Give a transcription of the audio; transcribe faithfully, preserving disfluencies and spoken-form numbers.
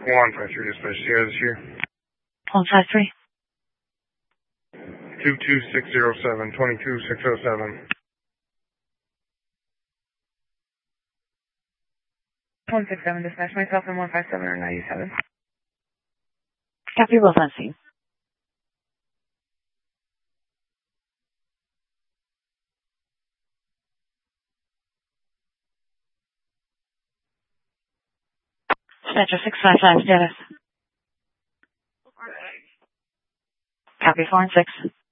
one five three dispatch Sierra this year. one five three. two two six zero seven, two two six zero seven. one six seven dispatch, myself and one five seven or ninety-seven. Copy, both on scene. Dispatcher six five five status. Copy four and six.